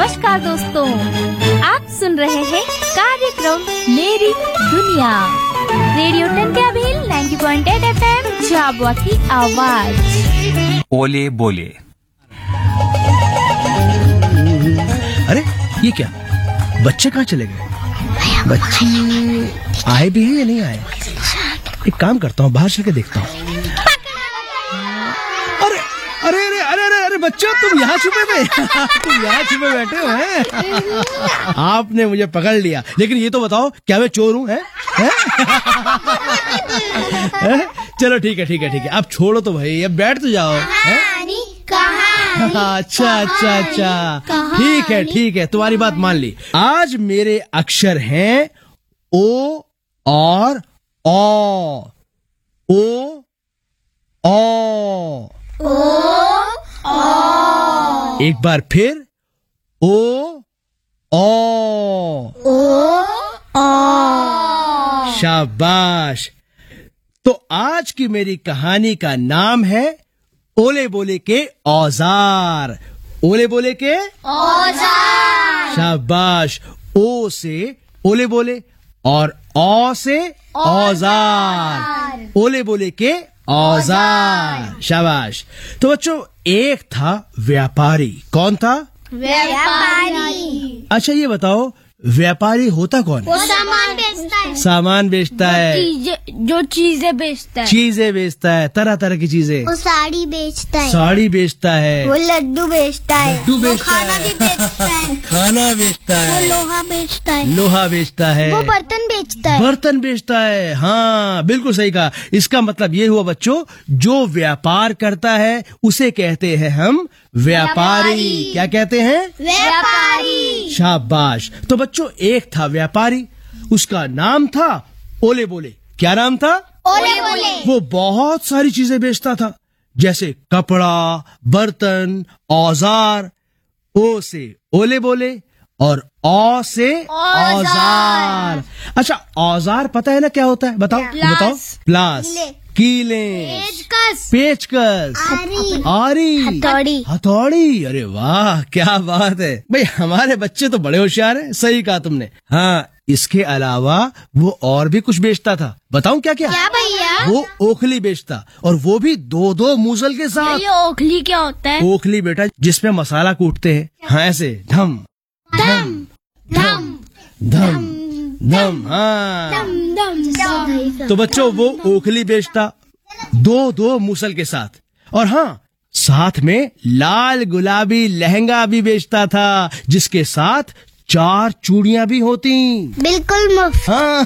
नमस्कार दोस्तों, आप सुन रहे हैं कार्यक्रम मेरी दुनिया, रेडियो टंट्याभिल 90.8 FM झाबुआ की आवाज। ओले बोले। अरे ये क्या, बच्चे कहाँ चले गए? बच्चे आए भी हैं या नहीं आए? एक काम करता हूँ, बाहर चल के देखता हूँ। अरे अरे अरे अरे अरे अरे बच्चों, तुम यहाँ छुपे थे? तुम यहाँ छुपे बैठे हो हैं? आपने मुझे पकड़ लिया, लेकिन ये तो बताओ, क्या मैं चोर हूँ? चलो ठीक है ठीक है ठीक है, अब छोड़ो तो भाई, अब बैठ तो जाओ। अच्छा अच्छा अच्छा, ठीक है, तुम्हारी बात मान ली। आज मेरे अक्षर हैं ओ और ओ। एक बार फिर ओ। शाबाश। तो आज की मेरी कहानी का नाम है ओले बोले के औजार। ओले बोले के औजार। शाबाश। ओ से ओले बोले और औ से औजार। ओले बोले के औजार। शाबाश। तो बच्चों, एक था व्यापारी। कौन था? व्यापारी। अच्छा ये बताओ, व्यापारी होता कौन है? वो सामान बेचता है। सामान बेचता है, जो चीजें बेचता है। चीजें बेचता है, तरह तरह की चीजें। वो साड़ी बेचता है। साड़ी बेचता है, वो लड्डू बेचता है। लड्डू बेचता खाना है, भी बेचता है। खाना बेचता वो है, लोहा बेचता है। लोहा बेचता है, वो बर्तन बेचता है। बर्तन बेचता है। हाँ बिल्कुल सही कहा। इसका मतलब ये हुआ बच्चों, जो व्यापार करता है उसे कहते हैं हम व्यापारी। क्या कहते हैं? व्यापारी। शाबाश। तो बच्चों, एक था व्यापारी, उसका नाम था ओले बोले। क्या नाम था? ओले बोले। वो बहुत सारी चीजें बेचता था, जैसे कपड़ा, बर्तन, औजार। ओ से ओले बोले और औ से औजार। अच्छा, औजार पता है ना क्या होता है? बताओ बताओ। प्लास, कीले, पेचकस, आरी, हथौड़ी। अरे वाह, क्या बात है भाई, हमारे बच्चे तो बड़े होशियार हैं। सही कहा तुमने। हाँ, इसके अलावा वो और भी कुछ बेचता था। बताऊं क्या क्या? क्या भैया? वो ओखली बेचता, और वो भी दो दो मूसल के साथ। ये ओखली क्या होता है? ओखली बेटा, जिसमें मसाला कूटते हैं। हाँ, ऐसे धम धम धम धम धम। हाँ, धम। तो बच्चों, वो ओखली बेचता दो दो मूसल के साथ। और हाँ, साथ में लाल गुलाबी लहंगा भी बेचता था, जिसके साथ 4 चूड़ियां भी होती। बिल्कुल मुफ्त। हाँ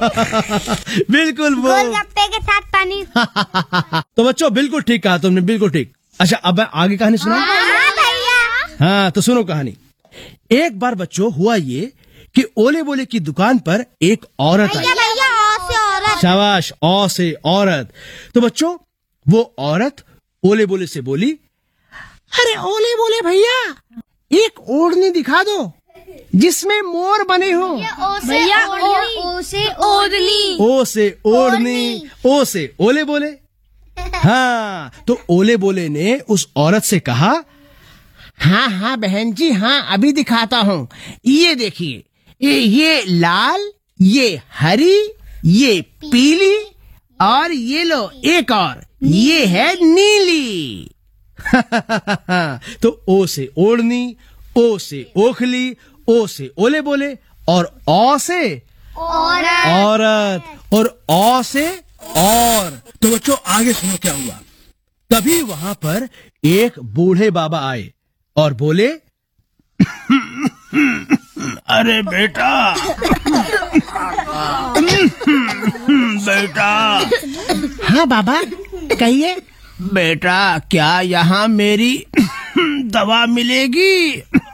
बिल्कुल वो। गोलगप्पे के साथ पानी। तो बच्चों, बिल्कुल ठीक कहा तुमने, बिल्कुल ठीक। अच्छा, अब मैं आगे कहानी सुनाऊं? हाँ भैया। हाँ, तो सुनो कहानी। एक बार बच्चों, हुआ ये कि ओले बोले की दुकान पर एक औरत आई। भैया, औ से औरत। शाबाश, औ से औरत। तो बच्चों, वो औरत ओले बोले से बोली, अरे ओले बोले भैया, एक ओढ़नी दिखा दो जिसमें मोर बने हो। भैया ओ से ओढ़नी। ओ से ओढ़नी, ओ से ओले बोले। हाँ, तो ओले बोले ने उस औरत से कहा, हाँ हाँ बहन जी, हाँ अभी दिखाता हूँ। ये देखिए, ये लाल, ये हरी, ये पीली, और ये लो एक और, ये है नीली। तो ओ से ओढ़नी, ओ से ओखली, ओ से ओले बोले, और औ से औरत, और औ से और। तो बच्चों, आगे सुनो क्या हुआ। तभी वहां पर एक बूढ़े बाबा आए और बोले, अरे बेटा, बेटा। हाँ बाबा, कहिए। बेटा, क्या यहाँ मेरी दवा मिलेगी?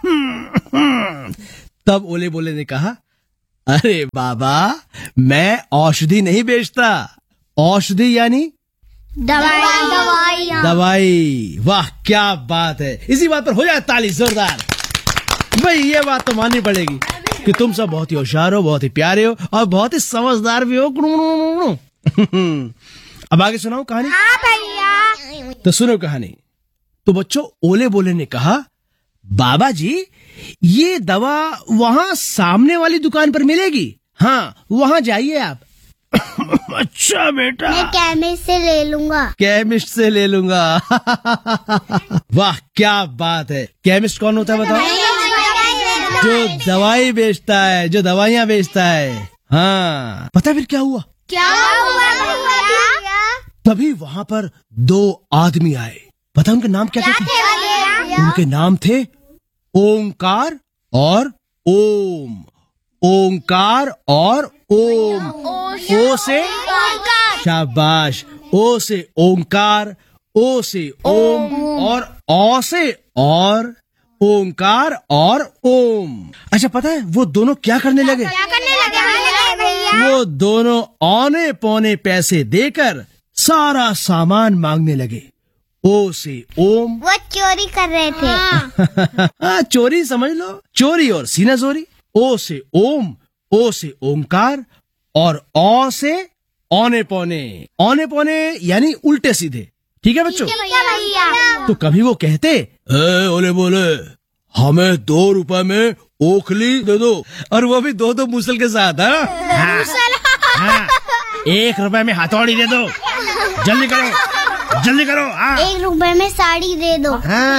तब ओले बोले ने कहा, अरे बाबा, मैं औषधि नहीं बेचता। औषधि यानी दवाई। दवाई। वाह, क्या बात है। इसी बात पर हो जाए ताली जोरदार। भाई, ये बात तो माननी पड़ेगी कि तुम सब बहुत ही होशियार हो, बहुत ही प्यारे हो, और बहुत ही समझदार भी हो। अब आगे सुनाओ कहानी। हाँ भैया। तो सुनो कहानी। तो बच्चों, ओले बोले ने कहा, बाबा जी, ये दवा वहाँ सामने वाली दुकान पर मिलेगी। हाँ, वहाँ जाइए आप। अच्छा बेटा, मैं केमिस्ट से ले लूंगा। केमिस्ट से ले लूंगा। वाह, क्या बात है। केमिस्ट कौन होता है बताओ? जो दवाई बेचता है, जो दवाइयाँ बेचता है। हाँ, पता है फिर क्या हुआ? क्या हुआ भैया? तभी वहाँ पर 2 आदमी आए। पता उनके नाम क्या थे? उनके नाम थे ओंकार और ओम। ओंकार और ओम। ओ से शाबाश, ओ से ओंकार, ओ से ओम और ओ से और, ओंकार और ओम। अच्छा, पता है वो दोनों क्या करने लगे? क्या करने लगे भैया? वो दोनों औने पौने पैसे देकर सारा सामान मांगने लगे। ओ से ओम। वो चोरी कर रहे थे। हाँ, चोरी समझ लो, चोरी और सीना चोरी। ओ से ओम, ओ से ओंकार और ओ से औने पौने। औने पौने यानी उल्टे सीधे। ठीक है बच्चों? भैया। तो कभी वो कहते, ए ओले बोले, हमें 2 रुपए में ओखली दे दो, और वो भी 2 मूसल के साथ। हाँ, 1 रुपए में हथौड़ी दे दो, जल्दी करो, जल्दी करो। 1 रुपए में साड़ी दे दो।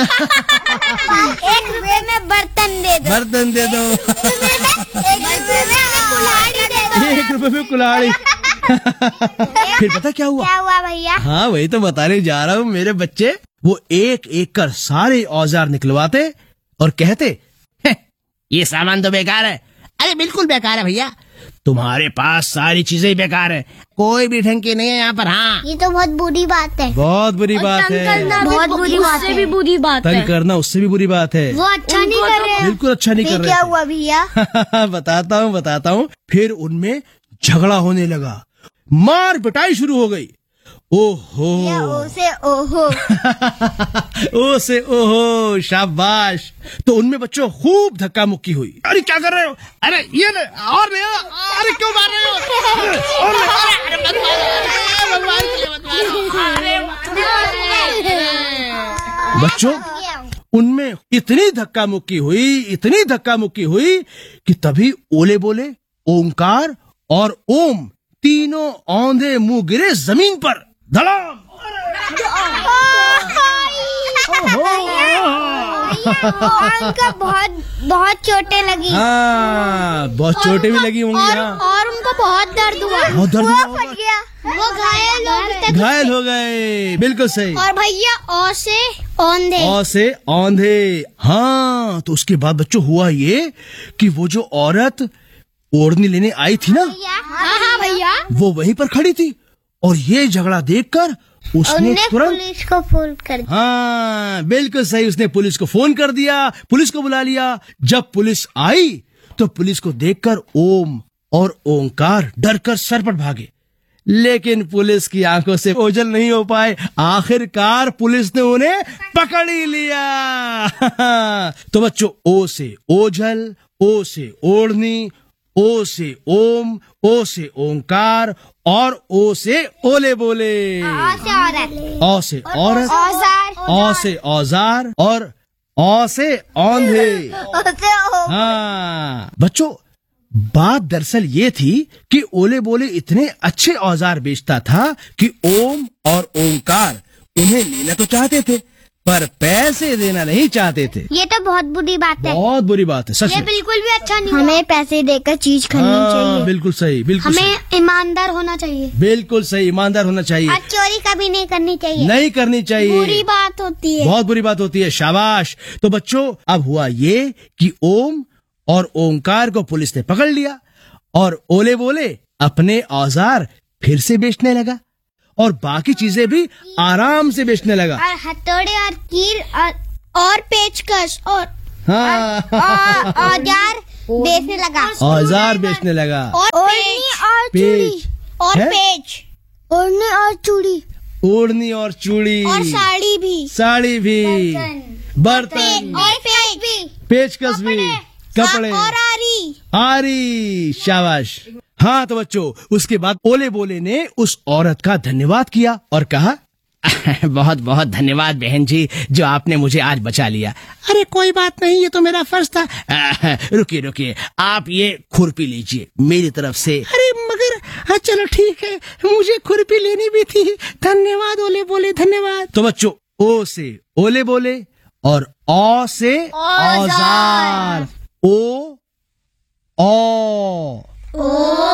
1 रुपए में बर्तन दे दो। बर्तन दे दो। 1 रुपए में कुल्हाड़ी दे दो। 1 रुपए में कुल्हाड़ी। फिर पता क्या हुआ? क्या हुआ भैया? हाँ, वही तो बताने जा रहा हूँ मेरे बच्चे। वो एक एक कर सारे औजार निकलवाते और कहते, ये सामान तो बेकार है। अरे बिल्कुल बेकार है भैया, तुम्हारे पास सारी चीजें बेकार है, कोई भी ढंग की नहीं है यहाँ पर। हाँ, ये तो बहुत बुरी बात है। बहुत बुरी बात तंग है। करना बहुत बुरी बात उससे है। भी बुरी बात है। तंग करना उससे भी बुरी बात है। वो अच्छा नहीं कर रहे हैं। बिल्कुल अच्छा नहीं कर फिर क्या रहे हुआ भैया? थे। बताता हूँ। फिर उनमें झगड़ा होने लगा, मार पिटाई शुरू हो गई। ओहो, ओ से ओहो। ओ से ओहो, शाबाश। तो उनमें बच्चों खूब धक्का मुक्की हुई। अरे क्या कर रहे हो? अरे ये ले, और ले, अरे क्यों मार रहे हो? और ले। बच्चों, उनमें इतनी धक्का मुक्की हुई, इतनी धक्का मुक्की हुई कि तभी ओले बोले, ओंकार और ओम तीनों औंधे मुंह गिरे जमीन पर। धड़ाम। उनको बहुत चोटें लगी। हाँ, बहुत चोटें भी लगी होंगी। हाँ, और उनको बहुत दर्द हुआ। बहुत दर्द हुआ होगा। फट गया। वो घायल हो गए। घायल हो गए। बिल्कुल सही। और भैया ओ से औंधे। औ से औंधे। हाँ, तो उसके बाद बच्चों हुआ ये कि वो जो औरत ओढ़नी लेने आई थी ना, हाँ भैया। वो वहीं पर खड़ी थी और ये झगड़ा देखकर उसने तुरंत पुलिस को फोन कर दिया। हाँ, बिल्कुल सही, उसने पुलिस को फोन कर दिया, पुलिस को बुला लिया। जब पुलिस आई तो पुलिस को देखकर ओम और ओंकार डरकर सरपट भागे, लेकिन पुलिस की आंखों से ओझल नहीं हो पाए। आखिरकार पुलिस ने उन्हें पकड़ ही लिया। तो बच्चों, ओ से ओझल, ओ से ओढ़नी, ओ से ओम, ओ से ओंकार और ओ से ओले बोले। ओ से औरत, ओ से औजार और ओ से औंधे। हाँ बच्चों, बात दरअसल ये थी कि ओले बोले इतने अच्छे औजार बेचता था कि ओम और ओंकार उन्हें लेना तो चाहते थे पर पैसे देना नहीं चाहते थे। ये तो बहुत बुरी बात है। बहुत बुरी बात है, सच ये में। बिल्कुल भी अच्छा नहीं। हमें पैसे देकर चीज खरीदनी हाँ, चाहिए। बिल्कुल सही, बिल्कुल सही, हमें ईमानदार होना चाहिए। बिल्कुल सही, ईमानदार होना चाहिए। और चोरी कभी नहीं करनी चाहिए। नहीं करनी चाहिए, बुरी बात होती है। बहुत बुरी बात होती है। शाबाश। तो बच्चों, अब हुआ ये कि ओम और ओंकार को पुलिस ने पकड़ लिया और ओले बोले अपने औजार फिर से बेचने लगा और बाकी चीजें भी आराम से बेचने लगा। और हथौड़े और कील और पेचकश और हाँ, औजार बेचने लगा। औजार बेचने लगा। और ओढ़नी और चूड़ी पेच और है? पेच। ओढ़नी और चूड़ी ओढ़नी और चूड़ी और साड़ी भी। साड़ी भी, बर्तन, और पेच भी। पेचकस भी, कपड़े और आरी। आरी। शाबाश। हाँ तो बच्चों, उसके बाद ओले बोले ने उस औरत का धन्यवाद किया और कहा, बहुत बहुत धन्यवाद बहन जी, जो आपने मुझे आज बचा लिया। अरे कोई बात नहीं, ये तो मेरा फर्ज था। रुकिए रुकिए, आप ये खुरपी लीजिए मेरी तरफ से। अरे मगर चलो ठीक है, मुझे खुरपी लेनी भी थी। धन्यवाद ओले बोले, धन्यवाद। तो बच्चों, ओ से ओले बोले और औ से औजार। ओ